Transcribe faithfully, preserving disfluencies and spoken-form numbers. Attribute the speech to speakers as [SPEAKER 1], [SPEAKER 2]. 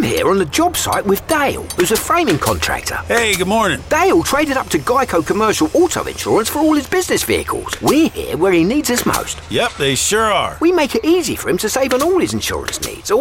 [SPEAKER 1] here on the job site with Dale, who's a framing contractor.
[SPEAKER 2] Hey, good morning.
[SPEAKER 1] Dale traded up to Geico Commercial Auto Insurance for all his business vehicles. We're here where he needs us most.
[SPEAKER 2] Yep, they sure are.
[SPEAKER 1] We make it easy for him to save on all his insurance needs,